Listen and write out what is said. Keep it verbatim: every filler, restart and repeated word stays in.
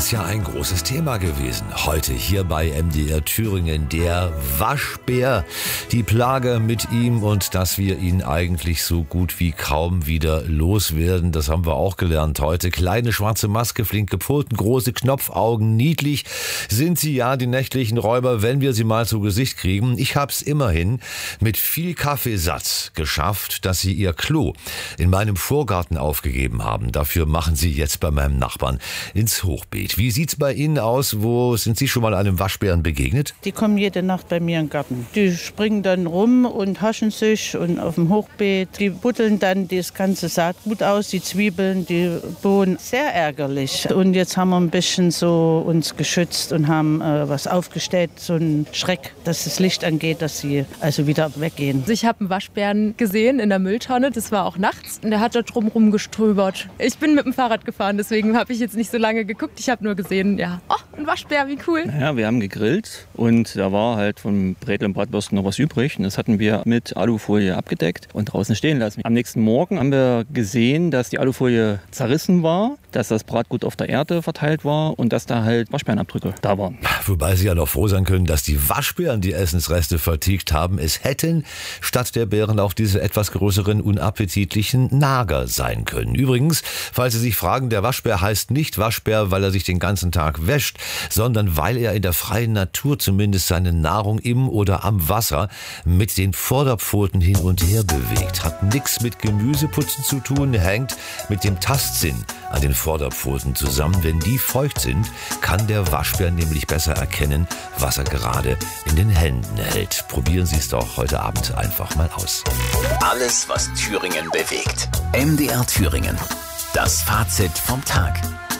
das ja ein großes Thema gewesen. Heute hier bei M D R Thüringen, der Waschbär. Die Plage mit ihm und dass wir ihn eigentlich so gut wie kaum wieder loswerden. Das haben wir auch gelernt heute. Kleine schwarze Maske, flinke Pfoten, große Knopfaugen. Niedlich sind sie ja, die nächtlichen Räuber, wenn wir sie mal zu Gesicht kriegen. Ich hab's immerhin mit viel Kaffeesatz geschafft, dass sie ihr Klo in meinem Vorgarten aufgegeben haben. Dafür machen sie jetzt bei meinem Nachbarn ins Hochbeet. Wie sieht's bei Ihnen aus? Wo sind Sie schon mal einem Waschbären begegnet? Die kommen jede Nacht bei mir im Garten. Die springen dann rum und haschen sich und auf dem Hochbeet. Die buddeln dann das ganze Saatgut aus, die Zwiebeln, die Bohnen. Sehr ärgerlich. Und jetzt haben wir ein bisschen so uns geschützt und haben äh, was aufgestellt, so einen Schreck, dass das Licht angeht, dass sie also wieder weggehen. Ich habe einen Waschbären gesehen in der Mülltonne, das war auch nachts. Und der hat da drum rumgeströbert. Ich bin mit dem Fahrrad gefahren, deswegen habe ich jetzt nicht so lange geguckt. Ich habe nur gesehen, ja, oh, ein Waschbär, wie cool. Naja, wir haben gegrillt und da war halt vom Brätel und Bratwurst noch was übrig. Und das hatten wir mit Alufolie abgedeckt und draußen stehen lassen. Am nächsten Morgen haben wir gesehen, dass die Alufolie zerrissen war, dass das Bratgut auf der Erde verteilt war und dass da halt Waschbärenabdrücke da waren. Wobei Sie ja noch froh sein können, dass die Waschbären die Essensreste vertilgt haben. Es hätten statt der Bären auch diese etwas größeren, unappetitlichen Nager sein können. Übrigens, falls Sie sich fragen, der Waschbär heißt nicht Waschbär, weil er sich den ganzen Tag wäscht, sondern weil er in der freien Natur zumindest seine Nahrung im oder am Wasser mit den Vorderpfoten hin und her bewegt. Hat nichts mit Gemüseputzen zu tun, hängt mit dem Tastsinn an den Vorderpfoten zusammen. Wenn die feucht sind, kann der Waschbär nämlich besser erkennen, was er gerade in den Händen hält. Probieren Sie es doch heute Abend einfach mal aus. Alles, was Thüringen bewegt. M D R Thüringen. Das Fazit vom Tag.